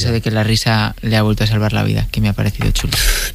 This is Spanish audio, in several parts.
Eso de que la risa le ha vuelto a salvar la vida, que me ha parecido chulo.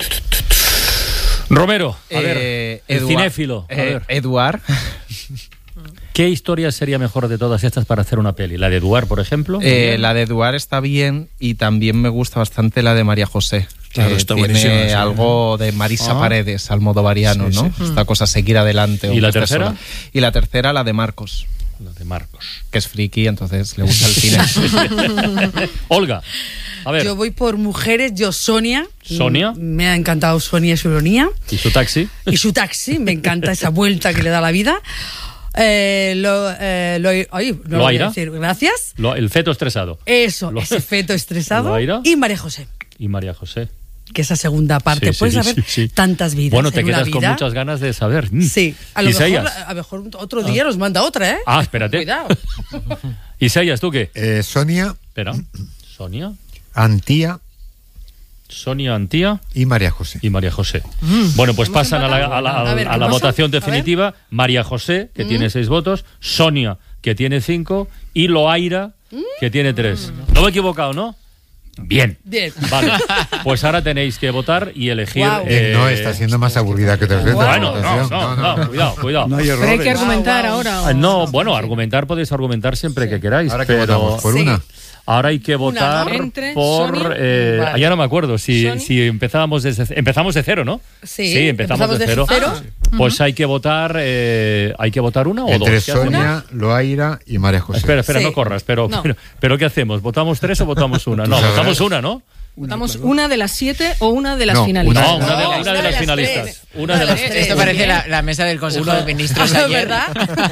Romero, a ver, el cinéfilo. A ver. Eduard. ¿Qué historia sería mejor de todas estas para hacer una peli? ¿La de Eduard, por ejemplo? La de Eduard está bien, y también me gusta bastante la de María José. Claro, está tiene buenísima, sí. algo de Marisa Paredes, almodovariano, Sí, ¿no? sí. Esta cosa, seguir adelante. ¿Y la tercera? Y la tercera, la de Marcos. La de Marcos. Que es friki, entonces le gusta el cine. Olga, a ver. Yo voy por mujeres, yo Sonia. ¿Sonia? Me ha encantado Sonia y su ironía. ¿Y su taxi? Y su taxi, me encanta esa vuelta que le da la vida. No ¿Loaira? voy a decir, gracias. El feto estresado. Eso, ese feto estresado. ¿Loaira? Y María José. Y María José. Que esa segunda parte, Sí, puedes sí, saber sí. tantas vidas. Bueno, te en una quedas con vida. muchas ganas de saber. Sí, a lo Isaías. mejor otro día nos manda otra, ¿eh? Ah, espérate. Cuidado. Isaías, ¿tú qué? Sonia. Espera. ¿Sonia? Antía. Sonia, Antía y María José. Y María José. Bueno, pues pasan a la votación definitiva. María José, que tiene 6 votos, Sonia, que tiene 5, y Loaira, que tiene 3. No me he equivocado, ¿no? Bien. Vale. Pues ahora tenéis que votar y elegir. Wow. No está siendo más aburrida que otras veces. Bueno, no, cuidado. No hay errores. Pero hay que argumentar ahora. No, bueno, argumentar podéis argumentar siempre que queráis. Ahora que pero votamos por una. Ahora hay que votar ¿no? Entre por... Sonia, ya no me acuerdo si empezamos de cero, ¿no? Sí, empezamos de cero. Pues hay que votar una o entre dos. ¿Qué Sonia, Loaira y María José. Espera, Sí. no corras. Pero ¿qué hacemos? ¿Votamos 3 o votamos una? No, sabrás. votamos una, ¿no? ¿Votamos una de las 7 o una de las No, finalistas? No, una una de las finalistas. tres. Una de las tres. Esto parece la mesa del Consejo de Ministros ¿Es ayer. verdad?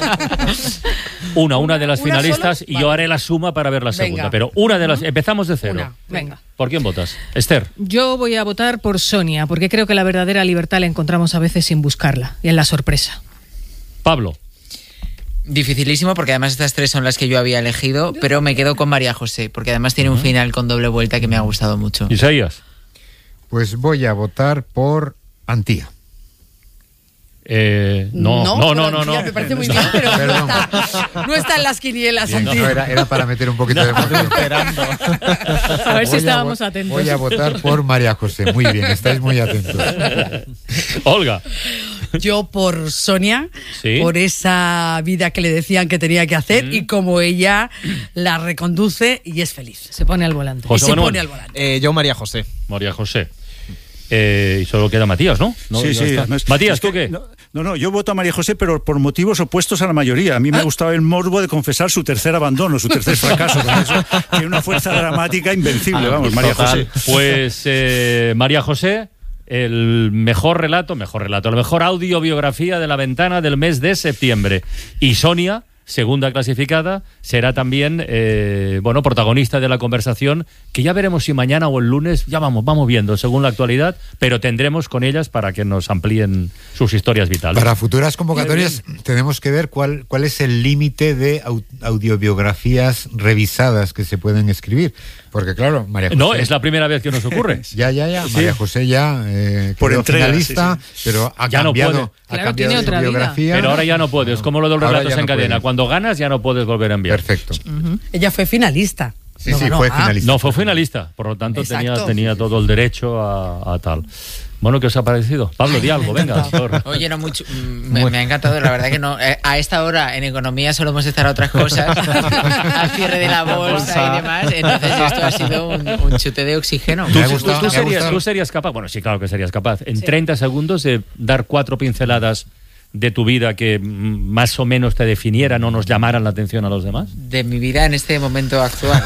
una de las ¿Una finalistas solo? y yo haré la suma para ver la segunda. Venga. Pero una de las... Empezamos de cero. Una. Venga. ¿Por quién votas? Esther. Yo voy a votar por Sonia, porque creo que la verdadera libertad la encontramos a veces sin buscarla, y en la sorpresa. Pablo. Dificilísimo, porque además estas 3 son las que yo había elegido, pero me quedo con María José, porque además tiene un final con doble vuelta que me ha gustado mucho. Isaías. Pues voy a votar por Antía. No. Me parece muy bien, pero Perdón. no está en las quinielas, Bien, Santi. no, era para meter un poquito de emoción. A ver si Voy estábamos atentos. Voy a votar por María José. Muy bien, estáis muy atentos. Olga. Yo por Sonia, Sí. por esa vida que le decían que tenía que hacer y como ella la reconduce y es feliz. Se pone al volante. José y se Manuel. pone al volante. Yo María José. María José. Y solo queda Matías, ¿no? Sí. Además, Matías, ¿tú qué? No, yo voto a María José, pero por motivos opuestos a la mayoría. A mí me gustaba el morbo de confesar su tercer abandono, su tercer fracaso. Con eso tiene una fuerza dramática invencible, vamos, María José. Pues María José, el mejor relato, la mejor audiobiografía de La Ventana del mes de septiembre. Y Sonia, segunda clasificada, será también protagonista de la conversación, que ya veremos si mañana o el lunes, ya vamos viendo según la actualidad, pero tendremos con ellas para que nos amplíen sus historias vitales. Para futuras convocatorias tenemos que ver cuál es el límite de audiobiografías revisadas que se pueden escribir. Porque claro, María José... No, es la primera vez que nos ocurre. Ya. Sí. María José ya Por quedó entrega, finalista, pero ha Ya no cambiado, puede. ha Claro, cambiado tiene de otra vida. biografía. Pero ahora ya no puedes, como lo de los Ahora relatos ya en no cadena. puede. Cuando ganas ya no puedes volver a enviar. Perfecto. Ella fue finalista. Sí, No sí, ganó. fue finalista. No, fue finalista, por lo tanto Exacto. tenía todo el derecho a tal. Bueno, ¿qué os ha parecido? Pablo, di algo, venga. Oye, no mucho, me ha encantado, la verdad que no. A esta hora en economía solemos estar a otras cosas, al cierre de la bolsa y demás, entonces esto ha sido un chute de oxígeno. Me ha gustado, me ha gustado. ¿Tú serías capaz? Bueno, sí, claro que serías capaz. En 30 segundos de dar 4 pinceladas de tu vida que más o menos te definieran o nos llamaran la atención a los demás. De mi vida en este momento actual.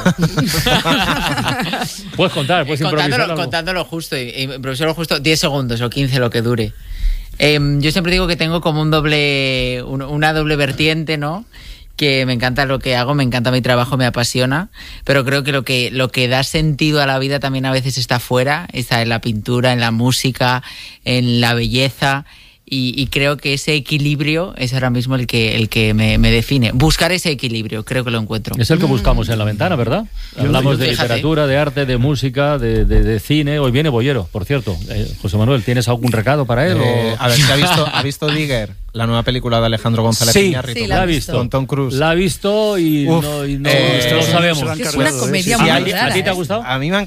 Puedes contar, puedes improvisar algo. Contándolo justo, improvisarlo justo 10 segundos o 15, lo que dure. Yo siempre digo que tengo como una doble vertiente, ¿no? Que me encanta lo que hago, me encanta mi trabajo, me apasiona, pero creo que lo que da sentido a la vida también a veces está fuera, está en la pintura, en la música, en la belleza. y creo que ese equilibrio es ahora mismo el que me define. Buscar ese equilibrio, creo que lo encuentro. Es el que buscamos en La Ventana, ¿verdad? Hablamos de fíjate. literatura, de arte, de música, de cine. Hoy viene Bollero, por cierto. José Manuel, ¿tienes algún recado para él? A ver, si ha visto Digger, la nueva película de Alejandro González Sí, Iñárritu. sí, la ha visto. Con Tom Cruise. La ha visto y Uf, no Estados lo Unidos sabemos. se la han Es cargado, una comedia sí, muy sí. ¿A ti rara. te ha gustado? A mí me ha